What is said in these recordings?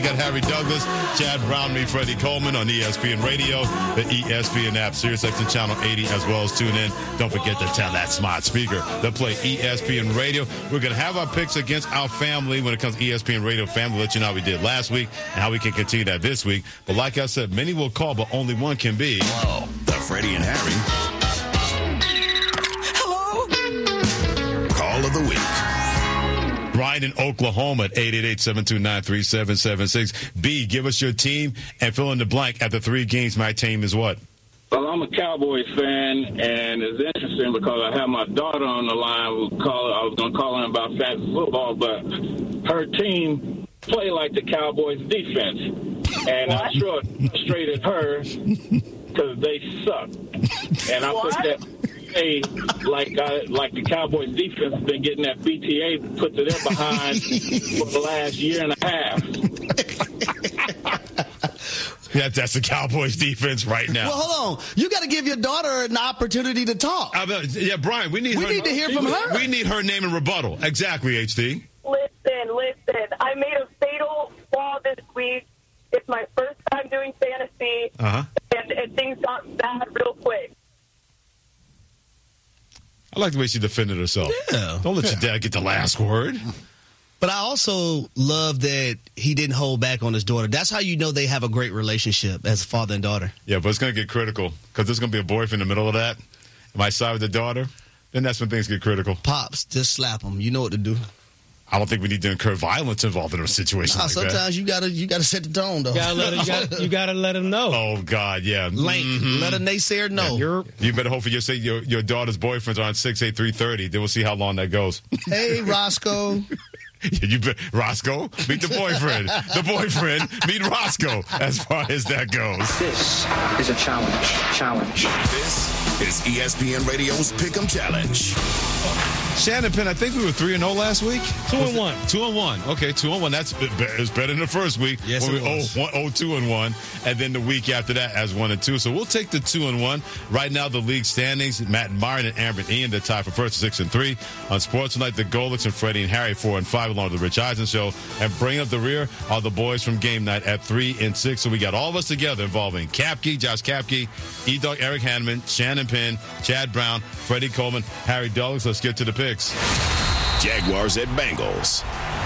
Got Harry Douglas, Chad Brown, me, Freddie Coleman on ESPN Radio, the ESPN app, SiriusXM Channel 80, as well as tune in. Don't forget to tell that smart speaker to play ESPN Radio. We're going to have our picks against our family when it comes to ESPN Radio family. Let you know how we did last week and how we can continue that this week. But like I said, many will call, but only one can be. Whoa. The Freddie and Harry. Hello? Call of the week. Brian in Oklahoma at 888-729-3776. B, give us your team and fill in the blank. After 3 games, my team is what? Well, I'm a Cowboys fan, and it's interesting because I have my daughter on the line. I was going to call her about fantasy football, but her team play like the Cowboys defense. And I'm sure it frustrated her because they suck. And I put that... like the Cowboys defense has been getting that BTA put to their behind for the last year and a half. Yeah, that's the Cowboys defense right now. Well, hold on. You got to give your daughter an opportunity to talk. Yeah, Brian, we need to hear from her. We need her name and rebuttal. Exactly, HD. Listen. I made a fatal flaw this week. It's my first time doing fantasy, and things got bad real quick. I like the way she defended herself. Yeah. Don't let your dad get the last word. But I also love that he didn't hold back on his daughter. That's how you know they have a great relationship as father and daughter. Yeah, but it's going to get critical because there's going to be a boyfriend in the middle of that. If I side with the daughter, then that's when things get critical. Pops, just slap him. You know what to do. I don't think we need to incur violence involved in a situation like that. Sometimes you gotta set the tone, though. You gotta let him know. Oh, God, yeah. Link, let a naysayer know. Yeah. You better hope for your daughter's boyfriends are on 6-8-330. Then we'll see how long that goes. Hey, Roscoe. Roscoe, meet the boyfriend. The boyfriend, meet Roscoe, as far as that goes. This is a challenge. This is ESPN Radio's Pick'em Challenge. Shannon Penn, I think we were 3-0 last week. 2-1. 2-1. Okay, 2-1. That's better than the first week. Yes, when it we was. 2-1, and then the week after that as 1-2. So we'll take the 2-1. Right now, the league standings: Matt and Myron and Aaron and Ian, they're tied for first, 6-3. On Sports Tonight, the Golix and Freddie and Harry 4-5, along with the Rich Eisen Show. And bringing up the rear are the boys from Game Night at 3-6. So we got all of us together involving Kapke, Josh Kapke, E-Dog, Eric Hanneman, Shannon Penn, Chad Brown, Freddie Coleman, Harry Douglas. Let's get to the picks. Jaguars at Bengals.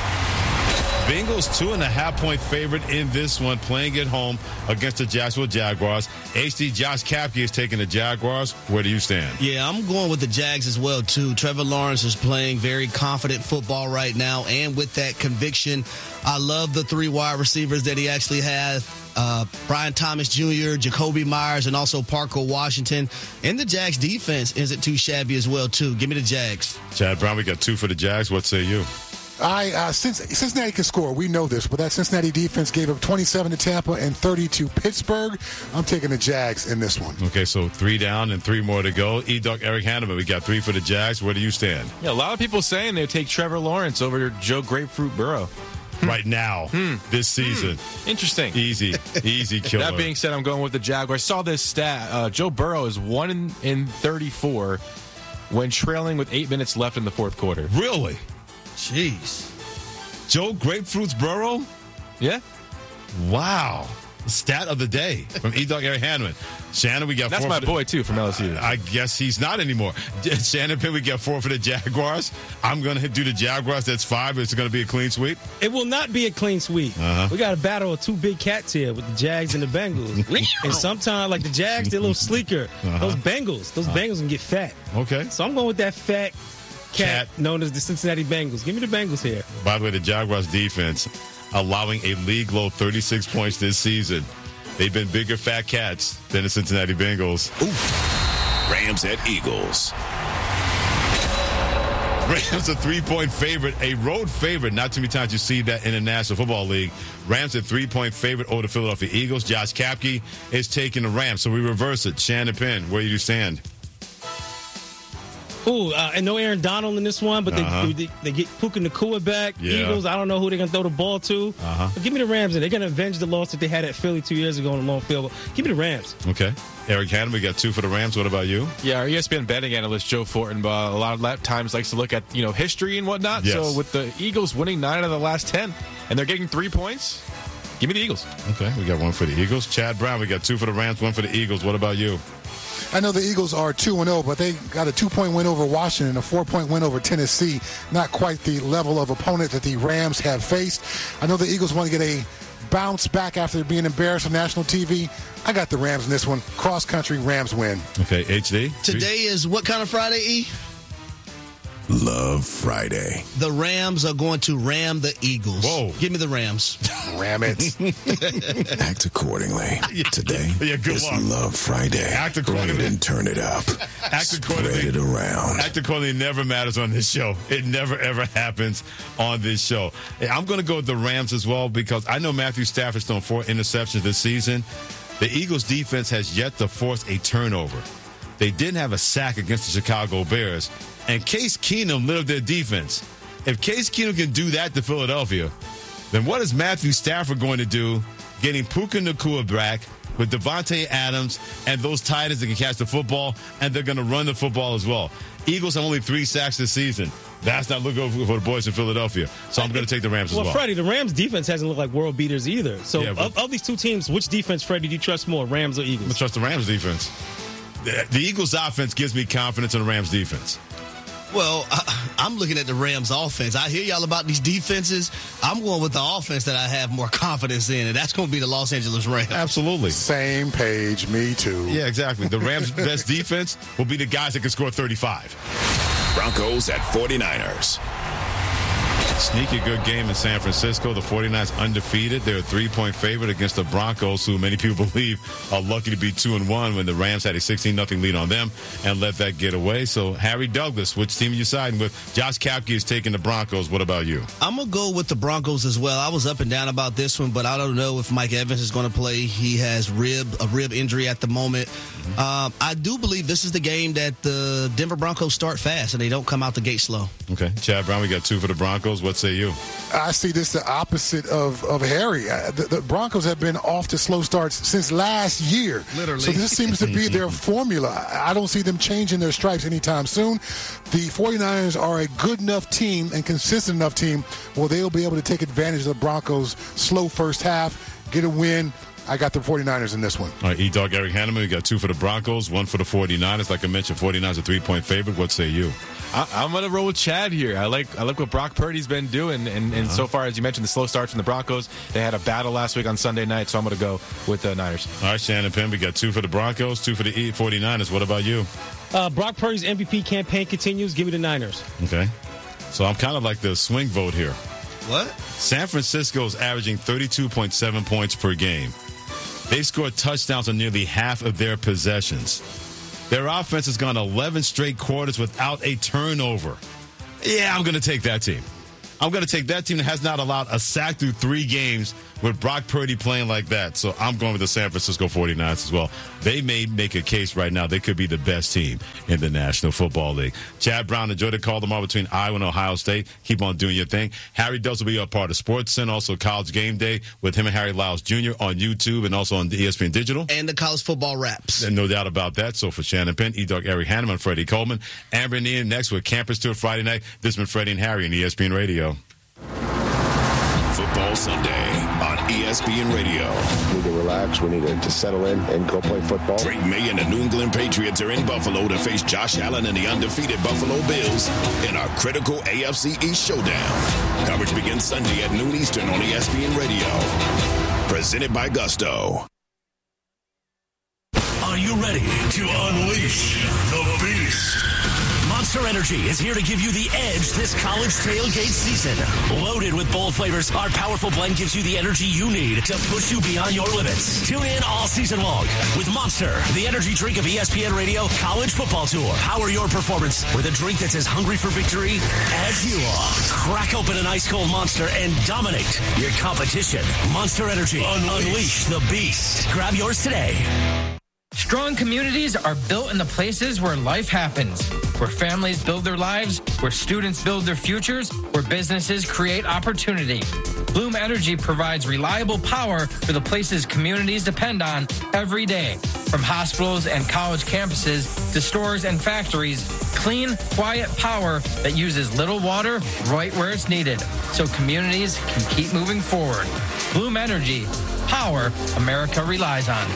Bengals 2.5-point favorite in this one, playing at home against the Jacksonville Jaguars. HD, Josh Kapke is taking the Jaguars. Where do you stand? Yeah, I'm going with the Jags as well, too. Trevor Lawrence is playing very confident football right now, and with that conviction, I love the 3 wide receivers that he actually has. Brian Thomas Jr., Jacoby Myers, and also Parker Washington. And the Jags defense isn't too shabby as well, too. Give me the Jags. Chad Brown, we got 2 for the Jags. What say you? Cincinnati can score. We know this, but that Cincinnati defense gave up 27 to Tampa and 30 to Pittsburgh. I'm taking the Jags in this one. Okay, so 3 down and 3 more to go. E-Dog, Eric Hanneman, we got 3 for the Jags. Where do you stand? Yeah, a lot of people saying they take Trevor Lawrence over Joe Grapefruit Burrow. Right now, this season. Interesting. Easy killer. That being said, I'm going with the Jaguars. I saw this stat. Joe Burrow is 1-34 when trailing with 8 minutes left in the fourth quarter. Really? Jeez. Joe Grapefruit's Burrow? Yeah. Wow. Stat of the day from E-Dog, Eric Hanneman. Shannon, we got 4 That's my boy, too, from LSU. I guess he's not anymore. Shannon Penn, we got 4 for the Jaguars. I'm going to do the Jaguars. That's 5. It's going to be a clean sweep. It will not be a clean sweep. We got a battle of 2 big cats here with the Jags and the Bengals. And sometimes, like the Jags, they're a little sleeker. Those Bengals can get fat. Okay. So I'm going with that fat cat known as the Cincinnati Bengals. Give me the Bengals here. By the way, the Jaguars defense allowing a league low 36 points this season. They've been bigger fat cats than the Cincinnati Bengals. Ooh. Rams at Eagles. Rams a 3-point favorite, a road favorite. Not too many times you see that in the National Football League. Rams a 3-point favorite over the Philadelphia Eagles. Josh Kapke is taking the Rams. So we reverse it. Shannon Penn, where do you stand? And no Aaron Donald in this one, but they get Puka Nacua back. Yeah. Eagles, I don't know who they're going to throw the ball to. But give me the Rams, and they're going to avenge the loss that they had at Philly 2 years ago on the long field. Give me the Rams. Okay. Eric Hanneman, we got 2 for the Rams. What about you? Yeah, our ESPN betting analyst, Joe Fortenbaugh, a lot of times likes to look at, history and whatnot. Yes. So with the Eagles winning 9 out of the last 10, and they're getting 3 points, Give me the Eagles. Okay, we got one for the Eagles. Chad Brown, we got 2 for the Rams, 1 for the Eagles. What about you? I know the Eagles are 2-0, but they got a 2-point win over Washington, a 4-point win over Tennessee. Not quite the level of opponent that the Rams have faced. I know the Eagles want to get a bounce back after being embarrassed on national TV. I got the Rams in this one. Cross-country Rams win. Okay, HD? Today is what kind of Friday, E? Love Friday. The Rams are going to ram the Eagles. Whoa. Give me the Rams. Ram it. Act accordingly. Today is Love Friday. Act accordingly. And turn it up. Act accordingly. Spread it around. Act accordingly never matters on this show. It never, ever happens on this show. I'm going to go with the Rams as well because I know Matthew Stafford's thrown 4 interceptions this season. The Eagles' defense has yet to force a turnover. They didn't have a sack against the Chicago Bears. And Case Keenum lived their defense. If Case Keenum can do that to Philadelphia, then what is Matthew Stafford going to do getting Puka Nacua back with Devontae Adams and those tight ends that can catch the football, and they're going to run the football as well. Eagles have only 3 sacks this season. That's not looking for the boys in Philadelphia. So I'm going to take the Rams as well. Well, Freddie, the Rams' defense hasn't looked like world beaters either. So of these two teams, which defense, Freddie, do you trust more, Rams or Eagles? I trust the Rams' defense. The Eagles' offense gives me confidence in the Rams' defense. Well, I'm looking at the Rams offense. I hear y'all about these defenses. I'm going with the offense that I have more confidence in, and that's going to be the Los Angeles Rams. Absolutely. Same page. Me too. Yeah, exactly. The Rams' best defense will be the guys that can score 35. Broncos at 49ers. Sneaky good game in San Francisco. The 49ers undefeated. They're a 3-point favorite against the Broncos, who many people believe are lucky to be 2-1 when the Rams had a 16-0 lead on them and let that get away. So, Harry Douglas, which team are you siding with? Josh Kapke is taking the Broncos. What about you? I'm going to go with the Broncos as well. I was up and down about this one, but I don't know if Mike Evans is going to play. He has a rib injury at the moment. I do believe this is the game that the Denver Broncos start fast and they don't come out the gate slow. Okay. Chad Brown, we got 2 for the Broncos. What say you? I see this the opposite of Harry. The Broncos have been off to slow starts since last year. Literally. So this seems to be their formula. I don't see them changing their stripes anytime soon. The 49ers are a good enough team and consistent enough team where they'll be able to take advantage of the Broncos' slow first half, get a win. I got the 49ers in this one. All right, E-Dog Eric Hanneman, we got 2 for the Broncos, 1 for the 49ers. Like I mentioned, 49ers a 3-point favorite. What say you? I'm going to roll with Chad here. I like what Brock Purdy's been doing, and so far, as you mentioned, the slow starts from the Broncos. They had a battle last week on Sunday night, so I'm going to go with the Niners. All right, Shannon Penn, we got 2 for the Broncos, 2 for the 49ers. What about you? Brock Purdy's MVP campaign continues. Give me the Niners. Okay. So I'm kind of like the swing vote here. What? San Francisco is averaging 32.7 points per game. They've scored touchdowns on nearly half of their possessions. Their offense has gone 11 straight quarters without a turnover. Yeah, I'm going to take that team. I'm going to take that team that has not allowed a sack through 3 games with Brock Purdy playing like that. So I'm going with the San Francisco 49ers as well. They may make a case right now they could be the best team in the National Football League. Chad Brown, enjoy the call tomorrow between Iowa and Ohio State. Keep on doing your thing. Harry Does will be a part of SportsCenter, also College Game Day with him and Harry Lyles Jr. on YouTube and also on ESPN Digital. And the college football wraps. And no doubt about that. So for Shannon Penn, E-Dog Eric Hanneman, Freddie Coleman, Amber and Ian next with Campus Tour Friday night. This has been Freddie and Harry on ESPN Radio. Football Sunday on ESPN Radio. We need to relax. We need to settle in and go play football. Drake May and the New England Patriots are in Buffalo to face Josh Allen and the undefeated Buffalo Bills in our critical AFC East showdown. Coverage begins Sunday at noon Eastern on ESPN Radio. Presented by Gusto. Are you ready to unleash the beast? Monster Energy is here to give you the edge this college tailgate season. Loaded with bold flavors, our powerful blend gives you the energy you need to push you beyond your limits. Tune in all season long with Monster, the energy drink of ESPN Radio College Football Tour. Power your performance with a drink that's as hungry for victory as you are. Crack open an ice-cold Monster and dominate your competition. Monster Energy. Unleash the beast. Grab yours today. Strong communities are built in the places where life happens, where families build their lives, where students build their futures, where businesses create opportunity. Bloom Energy provides reliable power for the places communities depend on every day. From hospitals and college campuses to stores and factories, clean, quiet power that uses little water right where it's needed, so communities can keep moving forward. Bloom Energy, power America relies on.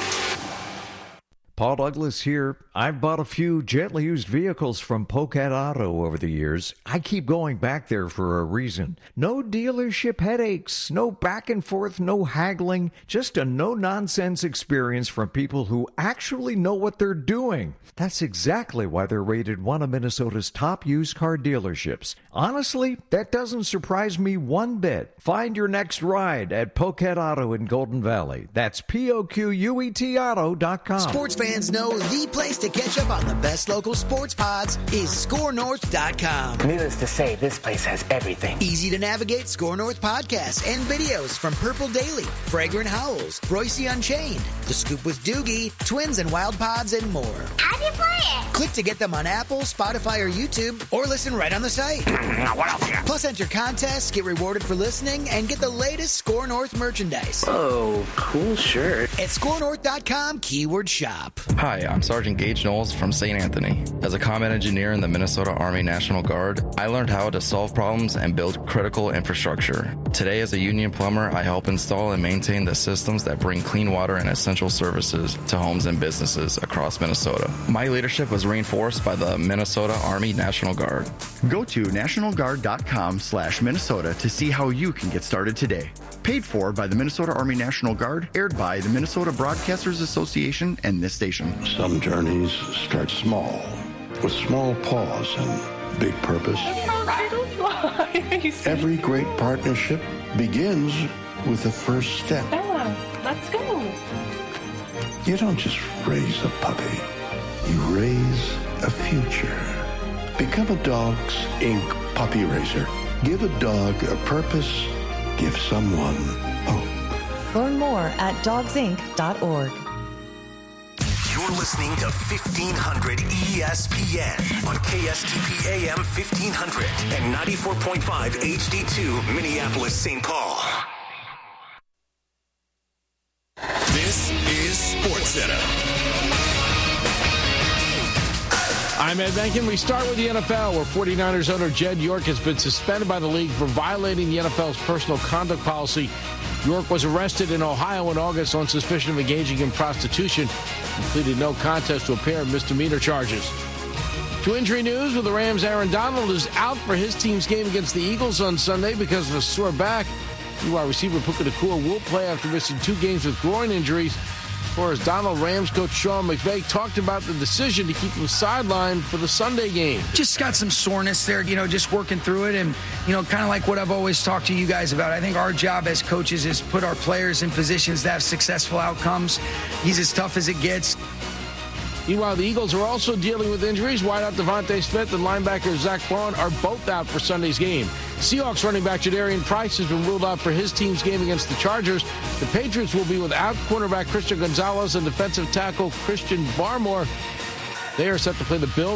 Paul Douglas here. I've bought a few gently used vehicles from Pocat Auto over the years. I keep going back there for a reason. No dealership headaches, no back and forth, no haggling, just a no-nonsense experience from people who actually know what they're doing. That's exactly why they're rated one of Minnesota's top used car dealerships. Honestly, that doesn't surprise me one bit. Find your next ride at Pocat Auto in Golden Valley. That's POQUET Auto.com. Fans know the place to catch up on the best local sports pods is ScoreNorth.com. Needless to say, this place has everything. Easy to navigate SKOR North podcasts and videos from Purple Daily, Fragrant Howls, Royce Unchained, The Scoop with Doogie, Twins and Wild Pods, and more. How do you play it? Click to get them on Apple, Spotify, or YouTube, or listen right on the site. What else here? Plus, enter contests, get rewarded for listening, and get the latest SKOR North merchandise. Oh, cool shirt. At SKORNorth.com, keyword shop. Hi, I'm Sergeant Gage Knowles from St. Anthony. As a combat engineer in the Minnesota Army National Guard, I learned how to solve problems and build critical infrastructure. Today, as a union plumber, I help install and maintain the systems that bring clean water and essential services to homes and businesses across Minnesota. My leadership was reinforced by the Minnesota Army National Guard. Go to nationalguard.com/Minnesota to see how you can get started today. Paid for by the Minnesota Army National Guard, aired by the Minnesota Broadcasters Association and this station. Some journeys start small, with small pause and big purpose. Every great partnership begins with the first step. Bella, let's go. You don't just raise a puppy, you raise a future. Become a Dogs Inc. puppy raiser. Give a dog a purpose. Give someone hope. Learn more at dogsinc.org. You're listening to 1500 ESPN on KSTP AM 1500 and 94.5 HD2 Minneapolis, St. Paul. This is SportsCenter. I'm Ed Benkin. We start with the NFL, where 49ers owner Jed York has been suspended by the league for violating the NFL's personal conduct policy. York was arrested in Ohio in August on suspicion of engaging in prostitution and pleaded no contest to a pair of misdemeanor charges. To injury news, with the Rams, Aaron Donald is out for his team's game against the Eagles on Sunday because of a sore back. Wide receiver Puka Nacua will play after missing 2 games with groin injuries. As far as Donald, Rams coach Sean McVay talked about the decision to keep him sidelined for the Sunday game. Just got some soreness there, just working through it. And, kind of like what I've always talked to you guys about. I think our job as coaches is put our players in positions to have successful outcomes. He's as tough as it gets. Meanwhile, the Eagles are also dealing with injuries. Wideout Devontae Smith and linebacker Zach Baun are both out for Sunday's game. Seahawks running back Jadarian Price has been ruled out for his team's game against the Chargers. The Patriots will be without cornerback Christian Gonzalez and defensive tackle Christian Barmore. They are set to play the Bills